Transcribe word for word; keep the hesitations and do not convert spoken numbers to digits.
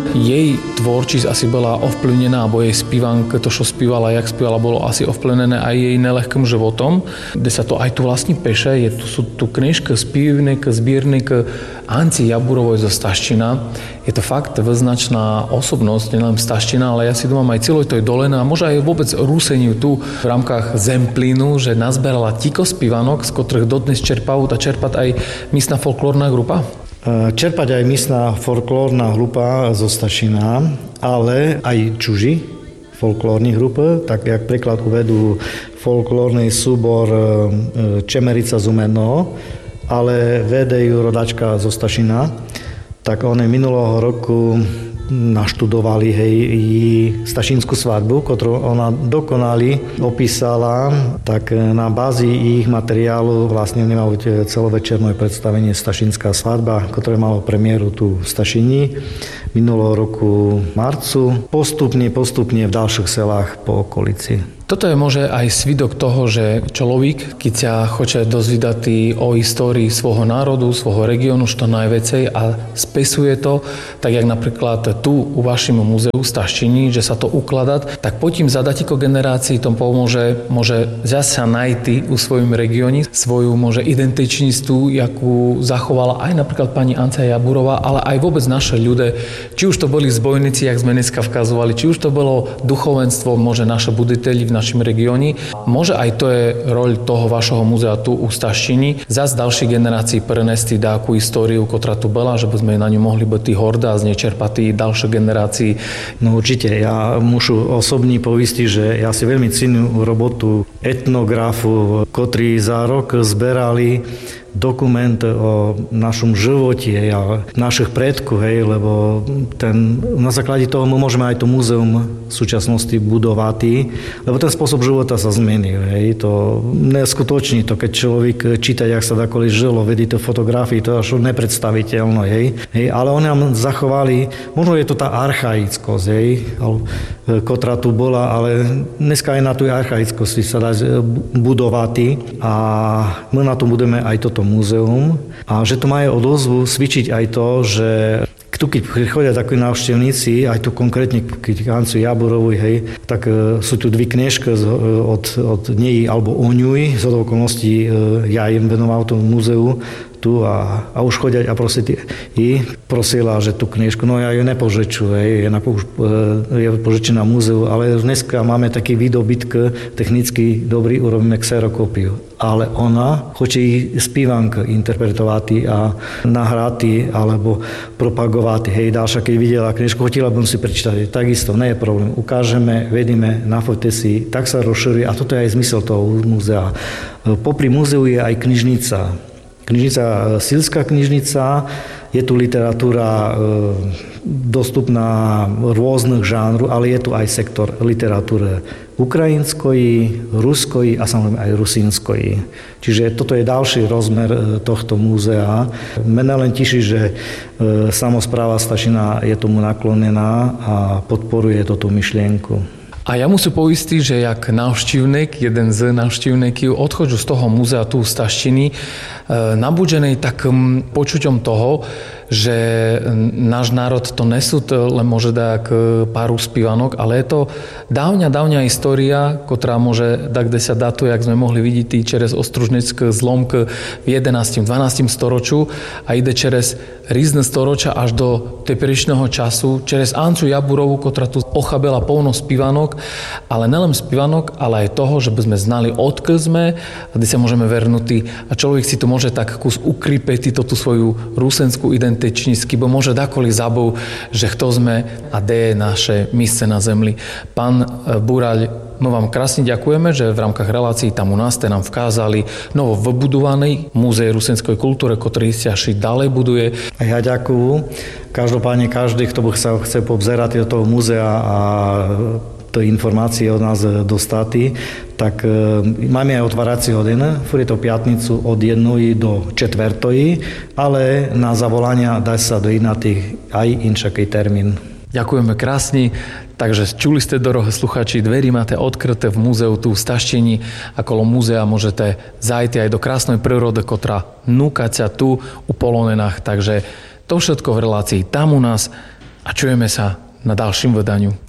jej tvorčísť asi bola ovplyvnená, alebo jej spívanka, to, čo spívala, jak spívala, bolo asi ovplyvnené aj jej nelehkým životom, kde sa to aj tu vlastne peše. Je tu, sú tu knižka, spívnik, zbírnik Anci Jaburovej zo Staščina. Je to fakt vyznačná osobnosť, nielen Staščina, ale ja si domám aj celoj toj dolena a možno aj vôbec Ruseniu tu v rámkach Zemplínu, že nazberala tiko spívanok, z ktorých dodnes čerpajú a čerpať aj místna folklórna grupa? Čerpať aj místna folklórna grupa zo Stašina, ale aj čuži folklórnych grup, tak jak príklad uvedú folklórny súbor Čemerica z Umenného, ale vede ju rodačka zo Stašina, tak oni minulého roku naštudovali hej, stašinskú svadbu, ktorú ona dokonali opísala, tak na bázi ich materiálu vlastne nemalo byť celovečerné predstavenie Stašinská svadba, ktoré malo premiéru tu v Stašini minulého roku v marcu, postupne, postupne v ďalších selách po okolici. Toto je môže aj svidok toho, že človek, keď sa chce dozvídať o histórii svojho národu, svojho regiónu, čo najväcej a spesuje to, tak jak napríklad tu u vašim múzeu v Staščini, že sa to ukladať, tak potím zadať ako generácii tom pomôže, môže zase nájti u svojom regióne svoju môže identičnistu, jakú zachovala aj napríklad pani Anca Jaburová, ale aj vôbec naše ľudia, či už to boli zbojníci, jak sme dneska vkazovali, či už to bolo duchovenstvo, môže naše buditeľi v našom regióne. Môže aj to je roľ toho vašho múzea tu u Staščini. Zas ďalšej generácii prenesti dáku históriu, ktorá tu bola, že by sme na ňu mohli byť horda a znečerpatí ďalšej generácii. No určite, ja môžu osobne povistiť, že ja si veľmi cením robotu etnografu, ktorí za rok zberali dokument o našom živote a našich predkov, hej, lebo ten, na základe toho my môžeme aj to múzeum v súčasnosti budovať, lebo ten spôsob života sa zmenil. Hej, to neskutočný, to keď človek číta, jak sa dakoli žilo, vedí to fotografii, to je až nepredstaviteľné. Hej, hej, ale oni nám zachovali, možno je to tá archaickosť, hej, ktorá tu bola, ale dneska aj na tú archaickosti sa dá budovať a my na tom budeme aj toto múzeum a že to majú odozvu svičiť aj to, že tu keď prichodia takí návštevníci, aj tu konkrétne keď Ancu Jaburovú, hej, tak e, sú tu dve knižky od, od nej alebo o ňuj, z okolností e, ja im venoval tomu múzeu tu a, a už chodia a prosiť i prosila, že tú knižku, no ja ju nepožiču, hej, je, na, je požičená múzeu, ale dneska máme taký výdobytk technicky dobrý, urobíme xerokópiu. Ale ona chce ich spívank interpretovať a nahrať alebo propagovať. Hej, ďalšia, keď videla knižku, chotila by si prečítať. Takisto, nie je problém. Ukážeme, vedíme, nafoťte si, tak sa rozširuje a toto je aj zmysel toho múzea. Popri múzeu je aj knižnica. Knižnica, Silská knižnica, je tu literatúra e, dostupná rôznych žánrov, ale je tu aj sektor literatúry ukrajinskoj, ruskoj a samozrejme aj rusínskoj. Čiže toto je ďalší rozmer tohto múzea. Mene len teší, že e, samospráva Stašina je tomu naklonená a podporuje túto myšlienku. A ja musím poistiť, že jak návštevník, jeden z návštevníkov odchodžu z toho múzea tu v Staščini, nabudženej takým počuťom toho, že náš národ to nesú len môže dať pár spívanok, ale je to dávňa, dávňa história, ktorá môže dať, kde sa datuje, jak sme mohli vidieť, čeres ostružnecký zlomk v jedenástom dvanástom storočiu a ide čeres rýzne storočia až do teperečného času, čeres Ancu Jaburovú, ktorá tu ochabela polno spívanok, ale nelen spívanok, ale aj toho, že by sme znali, odkiaľ sme a kde sa môžeme vernúti a človek si to môže tak kus ukrypeť tú svoju rusenskú identičnícky, bo môže dakoli zabou, že kto sme a kde je naše místo na zemli. Pán Buraľ, my vám krásne ďakujeme, že v rámkach relácií tam u nás ste nám vkázali novo vybudovaný múzej rusenskej kultúry, ktorý sa až ďalej buduje. A ja ďakujem. Každopádne každý, kto by sa chce pobzerať do toho múzea a to informácie od nás dostati, tak e, máme aj otvárací hodiny, furt je to piatnicu od jednej do četvrtej, ale na zavolania dá sa dojednať aj inšaký termín. Ďakujeme krásne. Takže čuli ste, dorohé sluchači, dverí máte odkryté v múzeu tu v Staščini a kolo múzea môžete zajти aj do krásnej prírody, ktorá núka sa tu u Polonenách. Takže to všetko v relácii tam u nás. a čujeme sa na ďalším vydaniu.